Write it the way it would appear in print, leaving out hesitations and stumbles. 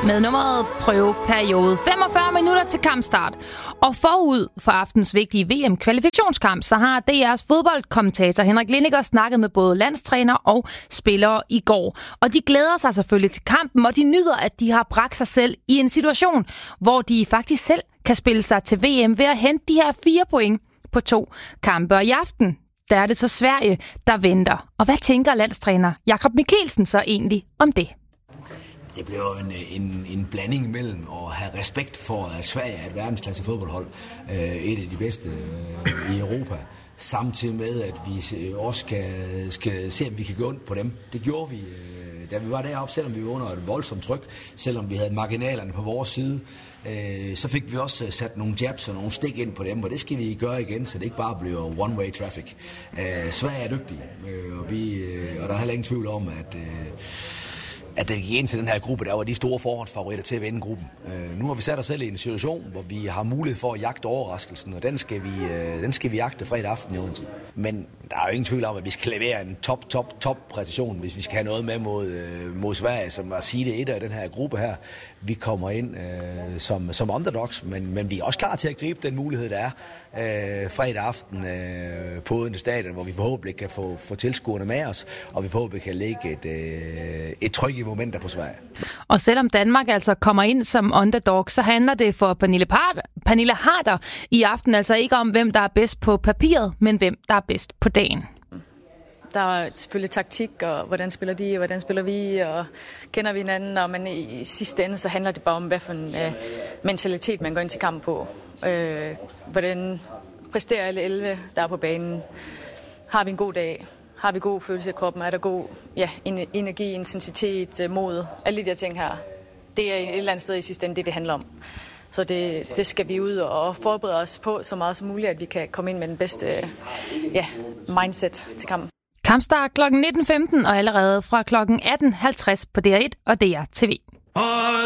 med nummeret prøveperiode. 45 minutter til kampstart. Og forud for aftens vigtige VM-kvalifikationskamp, så har DR's fodboldkommentator Henrik Lindiger snakket med både landstræner og spillere i går. Og de glæder sig selvfølgelig til kampen, og de nyder, at de har bragt sig selv i en situation, hvor de faktisk selv kan spille sig til VM ved at hente de her 4 point på 2 kampe. Og i aften, der er det så Sverige, der venter. Og hvad tænker landstræner Jakob Mikkelsen så egentlig om det? Det bliver en blanding mellem at have respekt for, at Sverige er et verdensklasse fodboldhold, et af de bedste i Europa, samtidig med, at vi også skal se, om vi kan gå ondt på dem. Det gjorde vi, da vi var deroppe, selvom vi var under et voldsomt tryk, selvom vi havde marginalerne på vores side. Så fik vi også sat nogle jabs og nogle stik ind på dem, og det skal vi gøre igen, så det ikke bare bliver one-way traffic. Sverige er dygtige, og der er heller ingen tvivl om, at da vi gik ind til den her gruppe, der var de store forhåndsfavoritter til at vinde gruppen. Nu har vi sat os selv i en situation, hvor vi har mulighed for at jagte overraskelsen, og den skal vi jagte fredag aften i Odense. Men der er jo ingen tvivl om, at vi skal levere en top præcision, hvis vi skal have noget med mod Sverige, som at sige det et af den her gruppe her. Vi kommer ind som underdogs, men vi er også klar til at gribe den mulighed, der er fredag aften på Odense Stadion, hvor vi forhåbentlig kan få tilskuerne med os, og vi forhåbentlig kan lægge et tryk i momenter på Sverige. Og selvom Danmark altså kommer ind som underdog, så handler det for Pernille Harder i aften altså ikke om, hvem der er bedst på papiret, men hvem der er bedst på dagen. Der er selvfølgelig taktik, og hvordan spiller de, og hvordan spiller vi, og kender vi hinanden, men i sidste ende så handler det bare om, hvad for en mentalitet man går ind til kamp på. Hvordan præsterer alle 11, der er på banen? Har vi en god dag? Har vi god følelse i kroppen? Er der god energi, intensitet, mod? Alle de der ting her. Det er et eller andet sted i sidste ende, det handler om. Så det skal vi ud og forberede os på så meget som muligt, at vi kan komme ind med den bedste mindset til kampen. Kampstart kl. 19.15 og allerede fra kl. 18.50 på DR1 og DR TV.